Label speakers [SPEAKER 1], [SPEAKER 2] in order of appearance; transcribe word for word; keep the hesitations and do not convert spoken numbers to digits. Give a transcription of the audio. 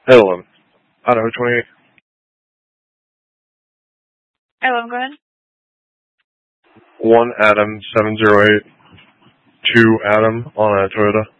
[SPEAKER 1] Edelman, Idaho twenty-eight.
[SPEAKER 2] Edelman, go ahead.
[SPEAKER 1] one Adam seven zero eight, two Adam on a Toyota.